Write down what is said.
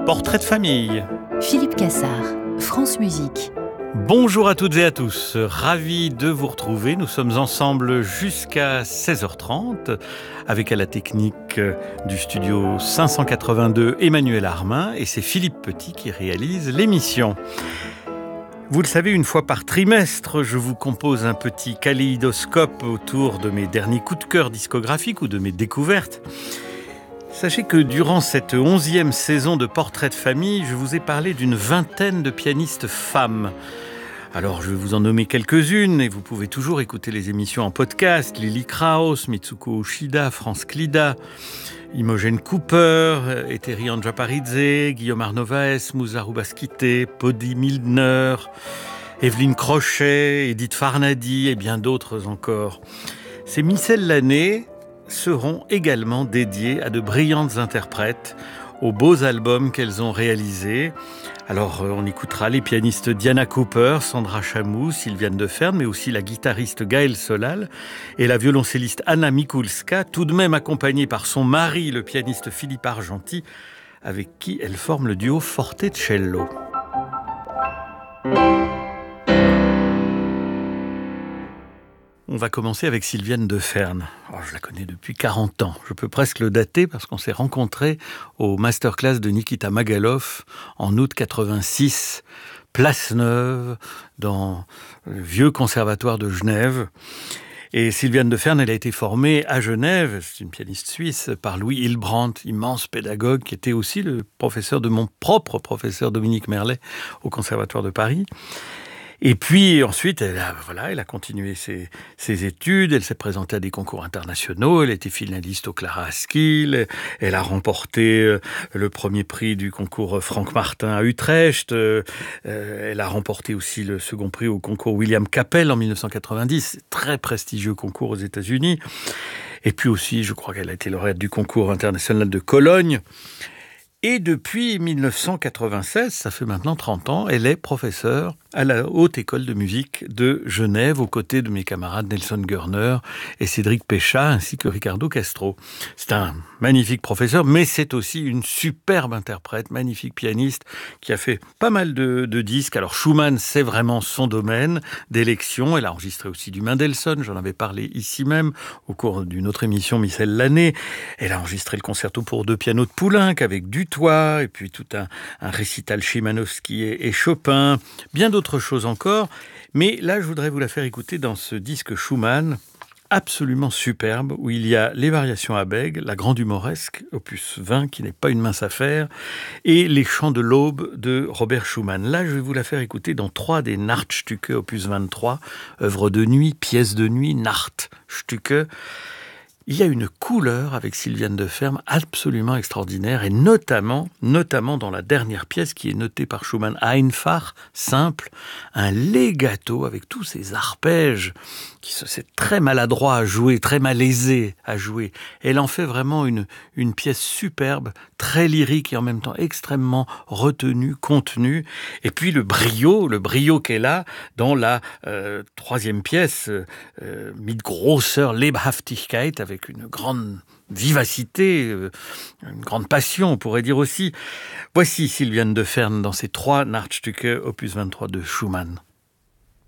Portrait de famille. Philippe Cassard, France Musique. Bonjour à toutes et à tous, ravi de vous retrouver. Nous sommes ensemble jusqu'à 16h30 avec à la technique du studio 582 Emmanuel Armin et c'est Philippe Petit qui réalise l'émission. Vous le savez, une fois par trimestre, je vous compose un petit kaléidoscope autour de mes derniers coups de cœur discographiques ou de mes découvertes. Sachez que durant cette 11e saison de Portrait de famille, je vous ai parlé d'une vingtaine de pianistes femmes. Alors, je vais vous en nommer quelques-unes et vous pouvez toujours écouter les émissions en podcast. Lily Krauss, Mitsuko Uchida, France Klida, Imogen Cooper, Eteri Andjaparidze, Guillaume Arnovaes, Musaru Baskite, Podi Mildner, Evelyne Crochet, Edith Farnadi et bien d'autres encore. Ces miscellanées seront également dédiées à de brillantes interprètes, aux beaux albums qu'elles ont réalisés. Alors, on écoutera les pianistes Diana Cooper, Sandra Chamou, Sylviane Deferne, mais aussi la guitariste Gaëlle Solal et la violoncelliste Anna Mikulska, tout de même accompagnée par son mari, le pianiste Philippe Argenti, avec qui elle forme le duo Forte-Cello. On va commencer avec Sylviane Deferne. Alors, je la connais depuis 40 ans. Je peux presque le dater parce qu'on s'est rencontrés au masterclass de Nikita Magalov en août 86, Place Neuve, dans le vieux conservatoire de Genève. Et Sylviane Deferne, elle a été formée à Genève, c'est une pianiste suisse, par Louis Hilbrandt, immense pédagogue, qui était aussi le professeur de mon propre professeur Dominique Merlet au conservatoire de Paris. Et puis ensuite, elle a continué ses études, elle s'est présentée à des concours internationaux, elle a été finaliste au Clara Askill, elle a remporté le premier prix du concours Franck Martin à Utrecht, elle a remporté aussi le second prix au concours William Capell en 1990, très prestigieux concours aux États-Unis. Et puis aussi, je crois qu'elle a été lauréate du concours international de Cologne. Et depuis 1996, ça fait maintenant 30 ans, elle est professeure à la Haute École de musique de Genève, aux côtés de mes camarades Nelson Görner et Cédric Péchat, ainsi que Ricardo Castro. C'est un magnifique professeur, mais c'est aussi une superbe interprète, magnifique pianiste, qui a fait pas mal de disques. Alors Schumann, c'est vraiment son domaine d'élection. Elle a enregistré aussi du Mendelssohn, j'en avais parlé ici même, au cours d'une autre émission Michel Lanné. Elle a enregistré le concerto pour 2 pianos de Poulenc, avec Dutoit, et puis tout un récital Chimanovski et Chopin, bien d'autres choses encore, mais là je voudrais vous la faire écouter dans ce disque Schumann absolument superbe, où il y a les variations à bègue, la Grande Humoresque, opus 20, qui n'est pas une mince affaire, et les chants de l'aube de Robert Schumann. Là je vais vous la faire écouter dans 3 des Nachtstücke, opus 23, œuvre de nuit, pièce de nuit, Nachtstücke. Il y a une couleur avec Sylviane Deferne absolument extraordinaire, et notamment dans la dernière pièce qui est notée par Schumann, Einfach, simple, un legato avec tous ces arpèges c'est très maladroit à jouer, très malaisé à jouer. Elle en fait vraiment une pièce superbe, très lyrique et en même temps extrêmement retenue, contenue. Et puis le brio qu'elle a dans la 3e pièce, Mit großer Lebhaftigkeit, avec une grande vivacité, une grande passion, on pourrait dire aussi. Voici Sylviane Deferne dans ses 3 Nachtstücke, opus 23 de Schumann.